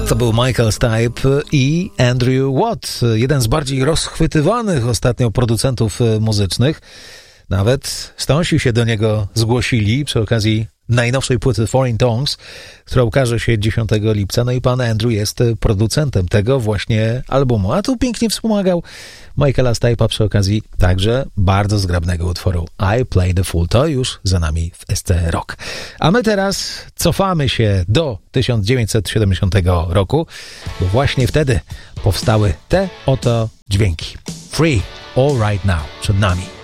To był Michael Stipe i Andrew Watt, jeden z bardziej rozchwytywanych ostatnio producentów muzycznych. Nawet Stonesi się do niego zgłosili przy okazji najnowszej płyty Foreign Tongues, która ukaże się 10 lipca. No i pan Andrew jest producentem tego właśnie albumu. A tu pięknie wspomagał Michaela Stipe'a przy okazji także bardzo zgrabnego utworu I Play the Fool. To już za nami w SC Rock. A my teraz cofamy się do 1970 roku, bo właśnie wtedy powstały te oto dźwięki. Free All Right Now przed nami.